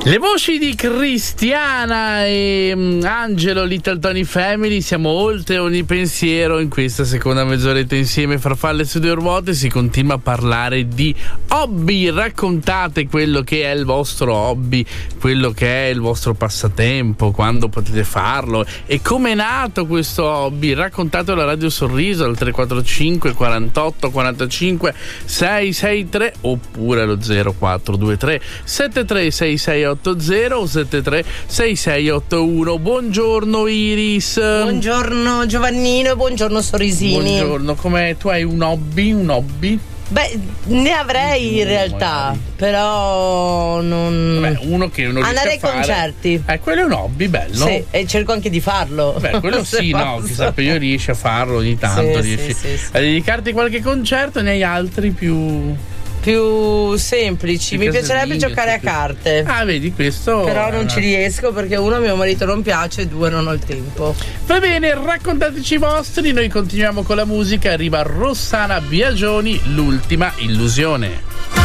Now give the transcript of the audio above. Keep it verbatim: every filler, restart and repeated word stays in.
Le voci di Cristiana e um, Angelo, Little Tony Family. Siamo oltre ogni pensiero in questa seconda mezz'oretta insieme. Farfalle su due ruote. Si continua a parlare di hobby. Raccontate quello che è il vostro hobby, quello che è il vostro passatempo, quando potete farlo e come è nato questo hobby. Raccontatelo alla Radio Sorriso al tre quattro cinque quarantotto quarantacinque seicentosessantatré oppure allo zero quattro due tre sette tre sei sei otto zero o sette tre sei sei otto uno. Buongiorno Iris. Buongiorno Giovannino, buongiorno Sorrisini. Buongiorno, com'è? Tu hai un hobby? Un hobby? Beh, ne avrei in realtà, magari. Però non... Vabbè, uno che non andare ai riesce a fare. concerti. Eh, quello è un hobby bello. Sì, e cerco anche di farlo. Beh, quello Se sì, posso. no, chissà, poi io riesci a farlo ogni tanto, Sì, riesci sì, sì, sì. a dedicarti a qualche concerto, ne hai altri più... Più semplici, Più mi piacerebbe casalinghe, giocare a più- carte. Ah, vedi, questo... Però è non una- ci riesco perché uno, mio marito non piace, due, non ho il tempo. Va bene, raccontateci i vostri, noi continuiamo con la musica, arriva Rossana Biagioni, L'ultima illusione.